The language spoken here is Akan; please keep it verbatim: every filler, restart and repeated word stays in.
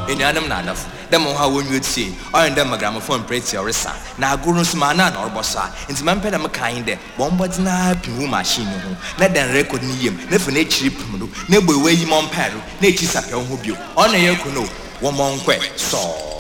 enuanam na adafo dem ho ha wonwu tie oyin dem gramophone pretty orisa na aguru nsuma na na orbosa nti mempe dem kan de bombo na piwu machine ho na den record ni yem na fe na chiri pum do na egbo we yi mon peru na echi sapɛ ho bio ona ye kuno wo mon kwe so